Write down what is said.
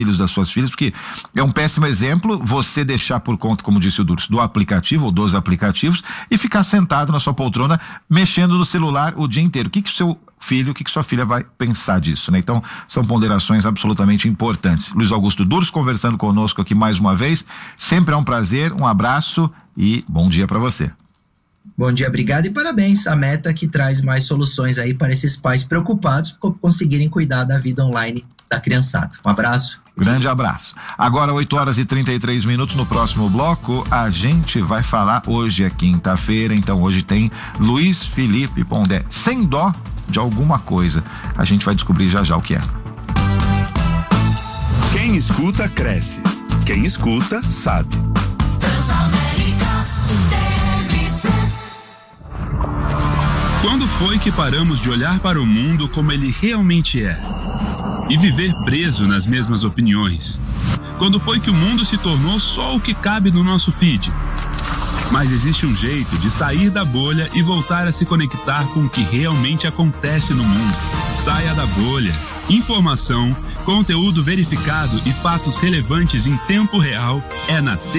filhos, das suas filhas, porque é um péssimo exemplo você deixar por conta, como disse o Dulce, do aplicativo ou dos aplicativos e ficar sentado na sua poltrona mexendo no celular o dia inteiro. O que o seu filho, o que sua filha vai pensar disso, né? Então, são ponderações absolutamente importantes. Luiz Augusto Durso conversando conosco aqui mais uma vez. Sempre é um prazer, um abraço e bom dia para você. Bom dia, obrigado e parabéns. A Meta que traz mais soluções aí para esses pais preocupados por conseguirem cuidar da vida online da criançada. Um abraço. Grande abraço. Agora 8h33. No próximo bloco a gente vai falar, hoje é quinta-feira, então hoje tem Luiz Felipe Pondé, sem dó de alguma coisa. A gente vai descobrir já já o que é. Quem escuta cresce. Quem escuta sabe. Quando foi que paramos de olhar para o mundo como ele realmente é? E viver preso nas mesmas opiniões? Quando foi que o mundo se tornou só o que cabe no nosso feed? Mas existe um jeito de sair da bolha e voltar a se conectar com o que realmente acontece no mundo. Saia da bolha. Informação, conteúdo verificado e fatos relevantes em tempo real é na